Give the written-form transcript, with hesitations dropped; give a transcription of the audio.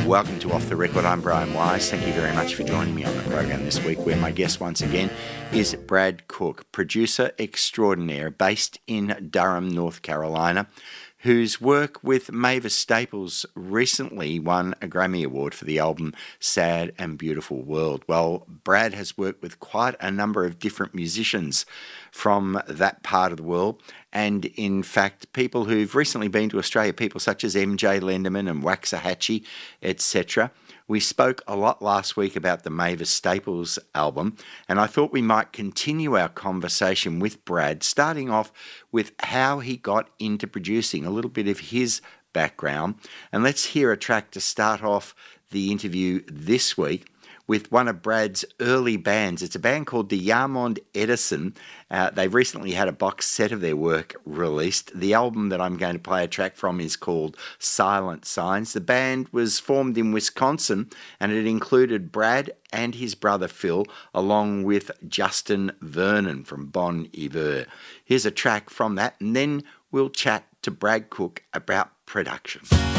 Welcome to Off the Record. I'm Brian Wise. Thank you very much for joining me on the program this week, where my guest once again is Brad Cook, producer extraordinaire based in Durham, North Carolina, whose work with Mavis Staples recently won a Grammy Award for the album Sad and Beautiful World. Well, Brad has worked with quite a number of different musicians from that part of the world, and in fact people who've recently been to Australia, people such as MJ Lenderman and Waxahachie, etc. We spoke a lot last week about the Mavis Staples album, and I thought we might continue our conversation with Brad, starting off with how he got into producing, a little bit of his background. And let's hear a track to start off the interview this week with one of Brad's early bands. It's a band called the Yarmond Edison. They've recently had a box set of their work released. The album that I'm going to play a track from is called Silent Signs. The band was formed in Wisconsin, and it included Brad and his brother Phil, along with Justin Vernon from Bon Iver. Here's a track from that, and then we'll chat to Brad Cook about production.